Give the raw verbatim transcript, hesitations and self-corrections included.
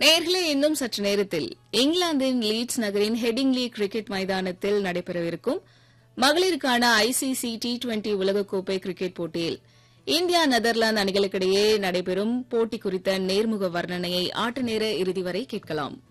நேயர்களே, இன்னும் சற்று நேரத்தில் இங்கிலாந்தின் லீட்ஸ் நகரின் ஹெடிங்லி கிரிக்கெட் மைதானத்தில் நடைபெறவிருக்கும் மகளிருக்கான ஐசிசி டி டுவெண்டி உலகக்கோப்பை கிரிக்கெட் போட்டியில் இந்தியா நெதர்லாந்து அணிகளுக்கிடையே நடைபெறும் போட்டி குறித்த நேர்முக வர்ணனையை ஆட்ட நேர இறுதி வரை கேட்கலாம்.